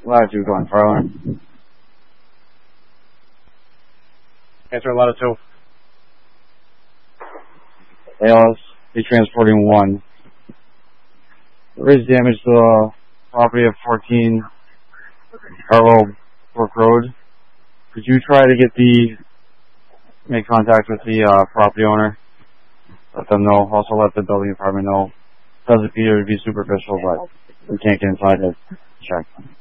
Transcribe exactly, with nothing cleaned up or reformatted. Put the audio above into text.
Latitude going far. Answer a lot of two. A L S, be transporting one. There is damage to the property of fourteen Carlo Brook Road. Could you try to get the, make contact with the uh, property owner? Let them know. Also let the building department know. Does appear to be superficial, but we can't get inside to check.